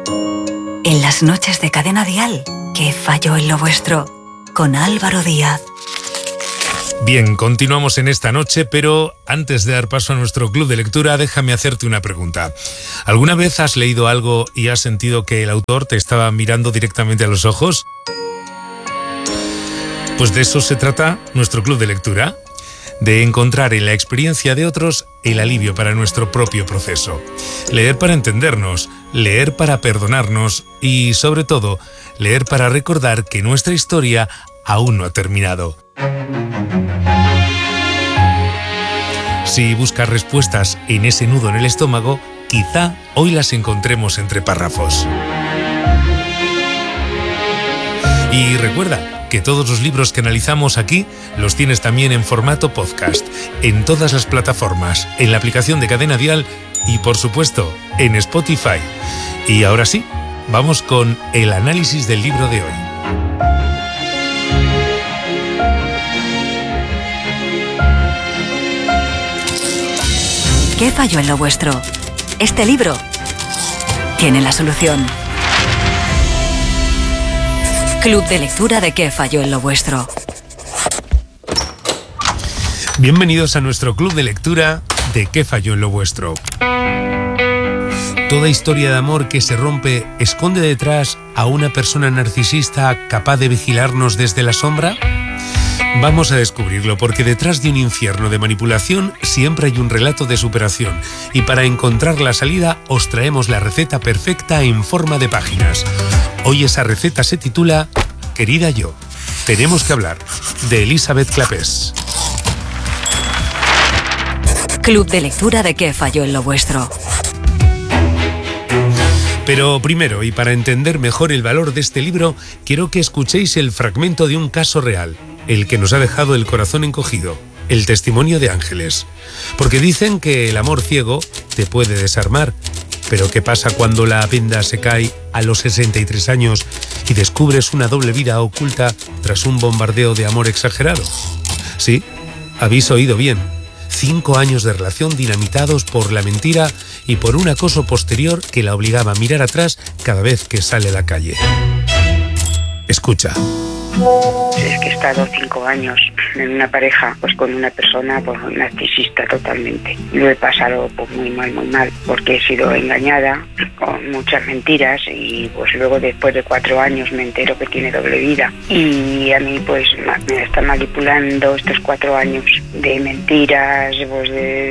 En las noches de Cadena Dial, ¿qué falló en lo vuestro? Con Álvaro Díaz. Bien, continuamos en esta noche, pero antes de dar paso a nuestro club de lectura, déjame hacerte una pregunta. ¿Alguna vez has leído algo y has sentido que el autor te estaba mirando directamente a los ojos? Pues de eso se trata nuestro club de lectura, de encontrar en la experiencia de otros el alivio para nuestro propio proceso. Leer para entendernos, leer para perdonarnos y, sobre todo, leer para recordar que nuestra historia aún no ha terminado. Si buscas respuestas en ese nudo en el estómago, quizá hoy las encontremos entre párrafos. Y recuerda que todos los libros que analizamos aquí los tienes también en formato podcast, en todas las plataformas, en la aplicación de Cadena Dial y, por supuesto, en Spotify. Y ahora sí, vamos con el análisis del libro de hoy. ¿Qué falló en lo vuestro? Este libro tiene la solución. Club de lectura de ¿Qué falló en lo vuestro? Bienvenidos a nuestro club de lectura de ¿Qué falló en lo vuestro? Toda historia de amor que se rompe esconde detrás a una persona narcisista capaz de vigilarnos desde la sombra. Vamos a descubrirlo, porque detrás de un infierno de manipulación siempre hay un relato de superación. Y para encontrar la salida os traemos la receta perfecta en forma de páginas. Hoy esa receta se titula Querida yo, tenemos que hablar, de Elizabeth Clapés. Club de lectura de ¿Qué falló en lo vuestro? Pero primero, y para entender mejor el valor de este libro, quiero que escuchéis el fragmento de un caso real, el que nos ha dejado el corazón encogido, el testimonio de Ángeles. Porque dicen que el amor ciego te puede desarmar, pero ¿qué pasa cuando la venda se cae a los 63 años y descubres una doble vida oculta tras un bombardeo de amor exagerado? Sí, habéis oído bien. 5 años de relación dinamitados por la mentira y por un acoso posterior que la obligaba a mirar atrás cada vez que sale a la calle. Escucha. Es que he estado 5 años en una pareja pues con una persona pues narcisista totalmente. Lo he pasado pues muy mal, porque he sido engañada con muchas mentiras y pues luego después de 4 años me entero que tiene doble vida. Y a mí pues me está manipulando estos 4 años de mentiras, pues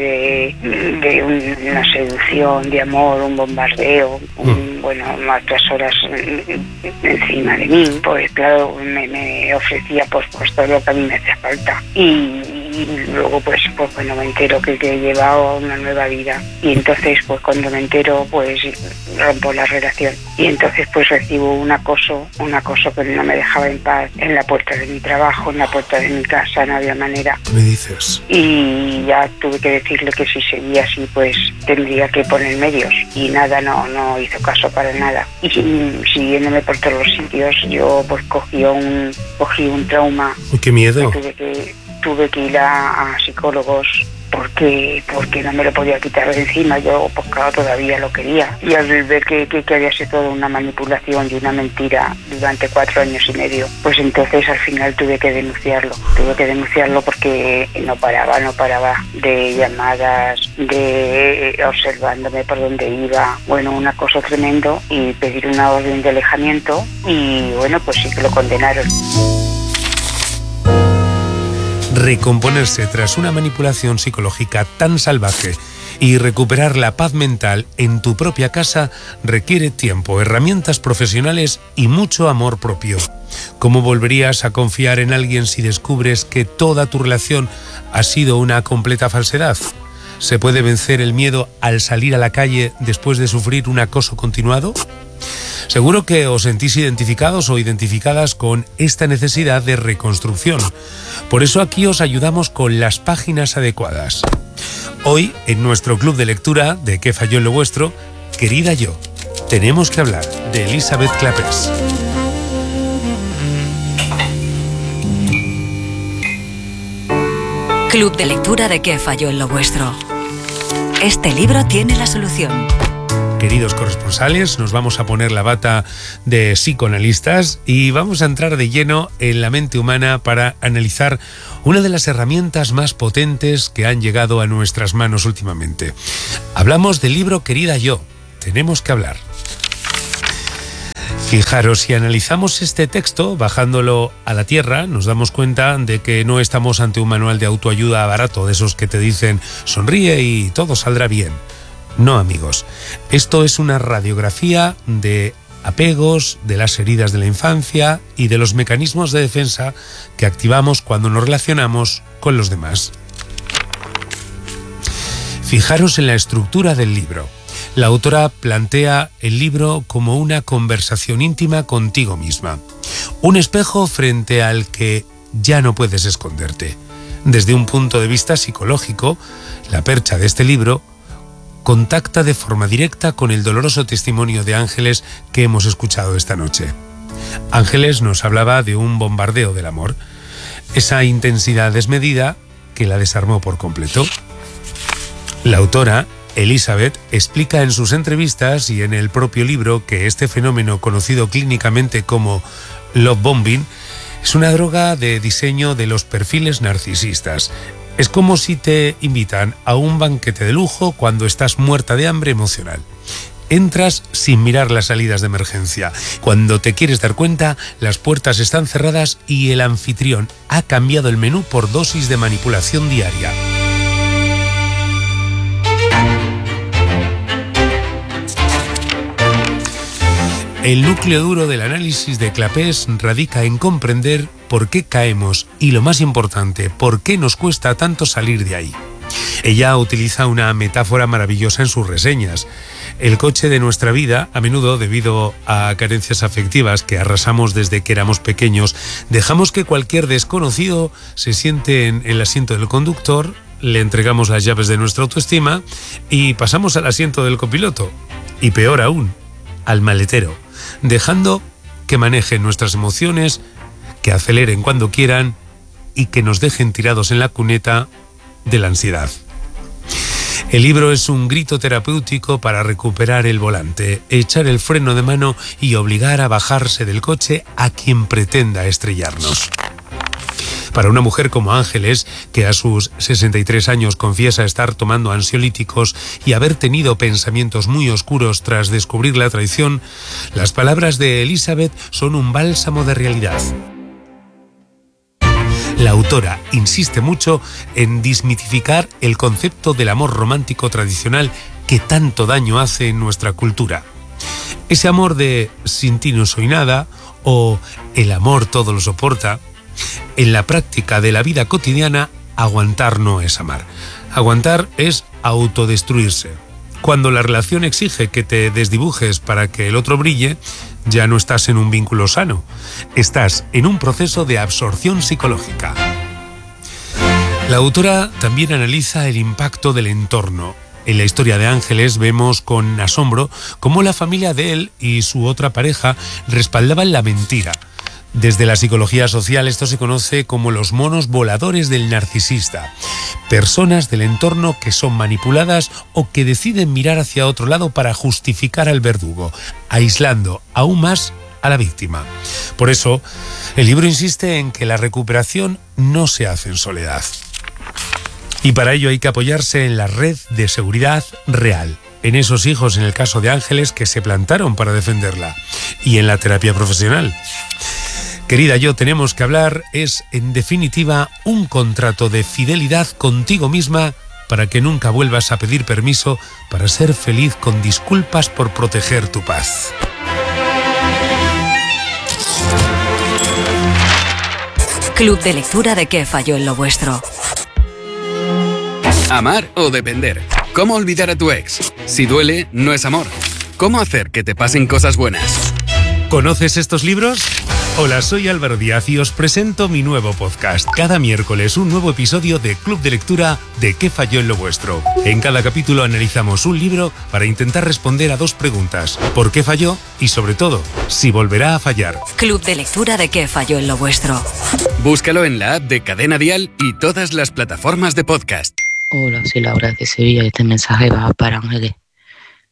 de una seducción, de amor, un bombardeo, más 3 horas encima de mí. Pues claro, me ofrecía pues todo lo que a mí me hacía falta y luego pues bueno, me entero que llevaba una nueva vida y entonces pues cuando me entero pues rompo la relación y entonces pues recibo un acoso que no me dejaba en paz en la puerta de mi trabajo, en la puerta de mi casa, no había manera. ¿Qué me dices? Y ya tuve que decirle que si seguía así pues tendría que poner medios y nada, no hizo caso para nada y siguiéndome por todos los sitios yo pues cogí un trauma. Uy, qué miedo. Tuve que ir a psicólogos porque no me lo podía quitar de encima. Yo pues claro, todavía lo quería y al ver que había sido toda una manipulación y una mentira durante 4 años y medio, pues entonces al final tuve que denunciarlo porque no paraba de llamadas, de observándome por donde iba, bueno, un acoso tremendo y pedir una orden de alejamiento y bueno, pues sí que lo condenaron. Recomponerse tras una manipulación psicológica tan salvaje y recuperar la paz mental en tu propia casa requiere tiempo, herramientas profesionales y mucho amor propio. ¿Cómo volverías a confiar en alguien si descubres que toda tu relación ha sido una completa falsedad? ¿Se puede vencer el miedo al salir a la calle después de sufrir un acoso continuado? Seguro que os sentís identificados o identificadas con esta necesidad de reconstrucción. Por eso aquí os ayudamos con las páginas adecuadas. Hoy, en nuestro club de lectura de ¿Qué falló en lo vuestro? Querida yo, tenemos que hablar, de Elizabeth Clapés. Club de lectura de ¿Qué falló en lo vuestro? Este libro tiene la solución. queridos corresponsales, nos vamos a poner la bata de psicoanalistas y vamos a entrar de lleno en la mente humana para analizar una de las herramientas más potentes que han llegado a nuestras manos últimamente. Hablamos del libro Querida Yo, tenemos que hablar. Fijaros, si analizamos este texto, bajándolo a la tierra, nos damos cuenta de que no estamos ante un manual de autoayuda barato, de esos que te dicen sonríe y todo saldrá bien. No, amigos, esto es una radiografía de apegos, de las heridas de la infancia y de los mecanismos de defensa que activamos cuando nos relacionamos con los demás. Fijaros en la estructura del libro. La autora plantea el libro como una conversación íntima contigo misma, un espejo frente al que ya no puedes esconderte. Desde un punto de vista psicológico, la percha de este libro contacta de forma directa con el doloroso testimonio de Ángeles que hemos escuchado esta noche. Ángeles nos hablaba de un bombardeo del amor, esa intensidad desmedida que la desarmó por completo. La autora, Elizabeth, explica en sus entrevistas y en el propio libro que este fenómeno, conocido clínicamente como love bombing, es una droga de diseño de los perfiles narcisistas. Es como si te invitan a un banquete de lujo cuando estás muerta de hambre emocional. Entras sin mirar las salidas de emergencia. Cuando te quieres dar cuenta, las puertas están cerradas y el anfitrión ha cambiado el menú por dosis de manipulación diaria. El núcleo duro del análisis de Clapés radica en comprender por qué caemos y, lo más importante, por qué nos cuesta tanto salir de ahí. Ella utiliza una metáfora maravillosa en sus reseñas. El coche de nuestra vida, a menudo debido a carencias afectivas que arrasamos desde que éramos pequeños, dejamos que cualquier desconocido se siente en el asiento del conductor, le entregamos las llaves de nuestra autoestima y pasamos al asiento del copiloto. Y peor aún, al maletero, dejando que manejen nuestras emociones, que aceleren cuando quieran y que nos dejen tirados en la cuneta de la ansiedad. El libro es un grito terapéutico para recuperar el volante, echar el freno de mano y obligar a bajarse del coche a quien pretenda estrellarnos. Para una mujer como Ángeles, que a sus 63 años confiesa estar tomando ansiolíticos y haber tenido pensamientos muy oscuros tras descubrir la traición, las palabras de Elizabeth son un bálsamo de realidad. La autora insiste mucho en desmitificar el concepto del amor romántico tradicional que tanto daño hace en nuestra cultura. Ese amor de sin ti no soy nada o el amor todo lo soporta. En la práctica de la vida cotidiana, aguantar no es amar. Aguantar es autodestruirse. Cuando la relación exige que te desdibujes para que el otro brille, ya no estás en un vínculo sano. Estás en un proceso de absorción psicológica. La autora también analiza el impacto del entorno. En la historia de Ángeles vemos con asombro cómo la familia de él y su otra pareja respaldaban la mentira. Desde la psicología social esto se conoce como los monos voladores del narcisista. Personas del entorno que son manipuladas o que deciden mirar hacia otro lado para justificar al verdugo, aislando aún más a la víctima. Por eso, el libro insiste en que la recuperación no se hace en soledad. Y para ello hay que apoyarse en la red de seguridad real, en esos hijos, en el caso de Ángeles, que se plantaron para defenderla, y en la terapia profesional. Querida Yo, tenemos que hablar es, en definitiva, un contrato de fidelidad contigo misma para que nunca vuelvas a pedir permiso para ser feliz con disculpas por proteger tu paz. Club de lectura de ¿Qué falló en lo vuestro? Amar o depender. ¿Cómo olvidar a tu ex? Si duele, no es amor. ¿Cómo hacer que te pasen cosas buenas? ¿Conoces estos libros? Hola, soy Álvaro Díaz y os presento mi nuevo podcast. Cada miércoles un nuevo episodio de Club de Lectura de ¿Qué falló en lo vuestro? En cada capítulo analizamos un libro para intentar responder a dos preguntas. ¿Por qué falló? Y sobre todo, si volverá a fallar. Club de Lectura de ¿Qué falló en lo vuestro? Búscalo en la app de Cadena Dial y todas las plataformas de podcast. Hola, soy Laura de Sevilla y este mensaje va para Ángeles.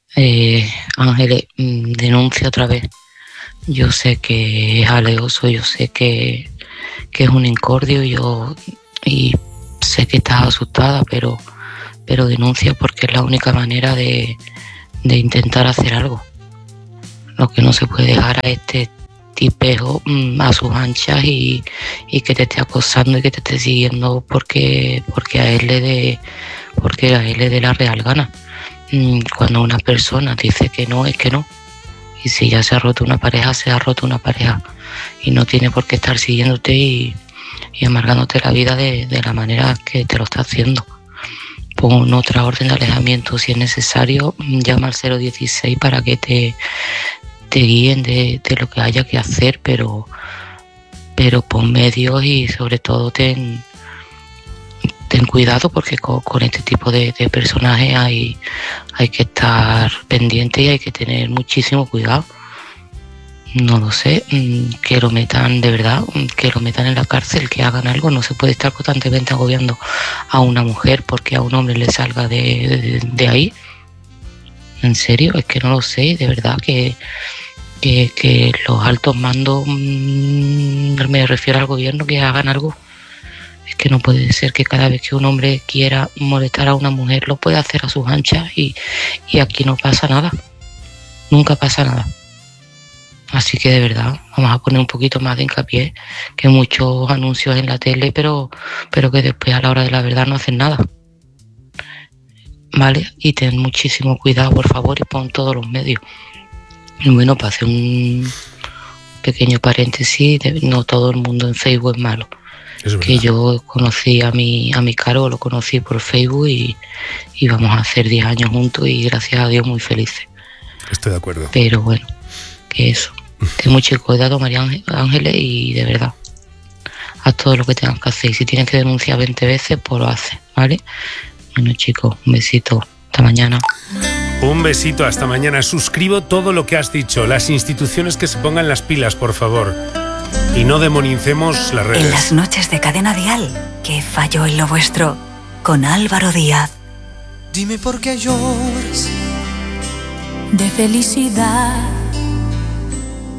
Ángeles, denuncia otra vez. Yo sé que es aleoso, yo sé que es un incordio, y sé que estás asustada, pero denuncia, porque es la única manera de intentar hacer algo. Lo que no se puede dejar a este tipejo a sus anchas y que te esté acosando y que te esté siguiendo porque a él le dé la real gana. Cuando una persona dice que no, es que no. Y si ya se ha roto una pareja, se ha roto una pareja. Y no tiene por qué estar siguiéndote y amargándote la vida de la manera que te lo está haciendo. Pon otra orden de alejamiento si es necesario. Llama al 016 para que te guíen de lo que haya que hacer, pero pon medios y sobre todo ten cuidado, porque con este tipo de personajes hay que estar pendiente y hay que tener muchísimo cuidado. No lo sé, que lo metan de verdad, que lo metan en la cárcel, que hagan algo. No se puede estar constantemente agobiando a una mujer porque a un hombre le salga de ahí. En serio, es que no lo sé, de verdad que los altos mandos, me refiero al gobierno, que hagan algo. Es que no puede ser que cada vez que un hombre quiera molestar a una mujer lo pueda hacer a sus anchas y aquí no pasa nada. Nunca pasa nada. Así que de verdad, vamos a poner un poquito más de hincapié, que muchos anuncios en la tele, pero que después a la hora de la verdad no hacen nada. ¿Vale? Y ten muchísimo cuidado, por favor, y pon todos los medios. Y bueno, para hacer un pequeño paréntesis, no todo el mundo en Facebook es malo. Que yo conocí a mi Caro, lo conocí por Facebook y vamos a hacer 10 años juntos y gracias a Dios muy felices. Estoy de acuerdo. Pero bueno, que eso. Ten mucho cuidado, María Ángeles, y de verdad, haz todo lo que tengas que hacer. Y si tienes que denunciar 20 veces, pues lo haces, ¿vale? Bueno, chicos, un besito. Hasta mañana. Un besito, hasta mañana. Suscribo todo lo que has dicho. Las instituciones que se pongan las pilas, por favor. Y no demonicemos las redes. En las noches de Cadena Dial, que falló en lo vuestro, con Álvaro Díaz. Dime por qué lloras de felicidad.